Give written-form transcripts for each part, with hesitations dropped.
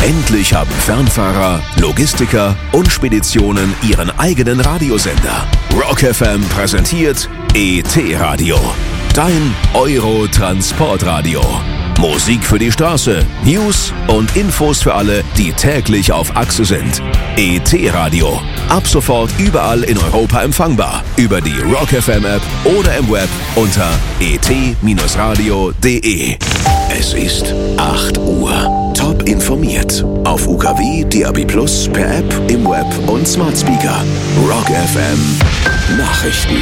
Endlich haben Fernfahrer, Logistiker und Speditionen ihren eigenen Radiosender. Rock FM präsentiert ET-Radio, dein Euro-Transportradio. Musik für die Straße, News und Infos für alle, die täglich auf Achse sind. ET-Radio, ab sofort überall in Europa empfangbar. Über die Rock FM App oder im Web unter et-radio.de. Es ist 8 Uhr. Top informiert. Auf UKW, DAB+, per App, im Web und Smart Speaker. Rock FM Nachrichten.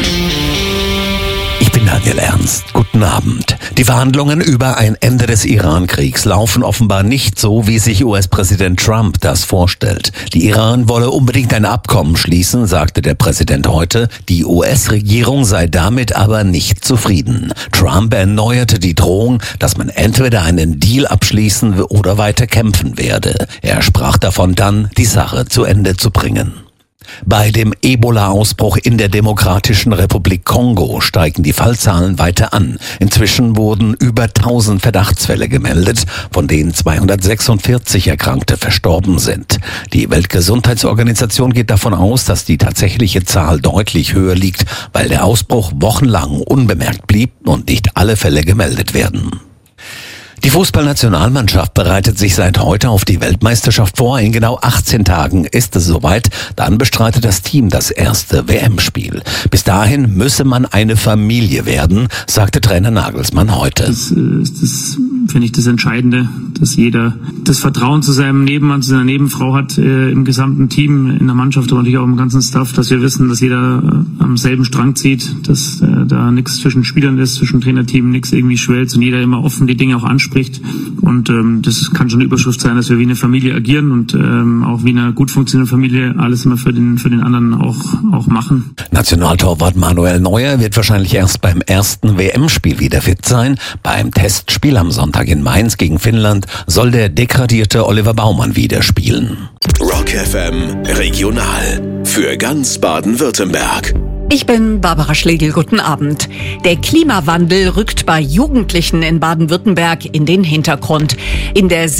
Ich bin Daniel Ernst. Guten Abend. Die Verhandlungen über ein Ende des Iran-Kriegs laufen offenbar nicht so, wie sich US-Präsident Trump das vorstellt. Die Iran wolle unbedingt ein Abkommen schließen, sagte der Präsident heute. Die US-Regierung sei damit aber nicht zufrieden. Trump erneuerte die Drohung, dass man entweder einen Deal abschließen oder weiter kämpfen werde. Er sprach davon dann, die Sache zu Ende zu bringen. Bei dem Ebola-Ausbruch in der Demokratischen Republik Kongo steigen die Fallzahlen weiter an. Inzwischen wurden über 1000 Verdachtsfälle gemeldet, von denen 246 Erkrankte verstorben sind. Die Weltgesundheitsorganisation geht davon aus, dass die tatsächliche Zahl deutlich höher liegt, weil der Ausbruch wochenlang unbemerkt blieb und nicht alle Fälle gemeldet werden. Die Fußballnationalmannschaft bereitet sich seit heute auf die Weltmeisterschaft vor. In genau 18 Tagen ist es soweit. Dann bestreitet das Team das erste WM-Spiel. Bis dahin müsse man eine Familie werden, sagte Trainer Nagelsmann heute. Das ist, finde ich, das Entscheidende, dass jeder das Vertrauen zu seinem Nebenmann, zu seiner Nebenfrau hat, im gesamten Team, in der Mannschaft, aber natürlich auch im ganzen Staff, dass wir wissen, dass jeder am selben Strang zieht, dass da nichts zwischen Spielern ist, zwischen Trainerteam, nichts irgendwie schwellt und jeder immer offen die Dinge auch anspricht. Und das kann schon eine Überschrift sein, dass wir wie eine Familie agieren und auch wie eine gut funktionierende Familie alles immer für den anderen auch machen. Nationaltorwart Manuel Neuer wird wahrscheinlich erst beim ersten WM-Spiel wieder fit sein. Beim Testspiel am Sonntag in Mainz gegen Finnland soll der degradierte Oliver Baumann wieder spielen. Rock FM Regional für ganz Baden-Württemberg. Ich bin Barbara Schlegel, guten Abend. Der Klimawandel rückt bei Jugendlichen in Baden-Württemberg in den Hintergrund. In der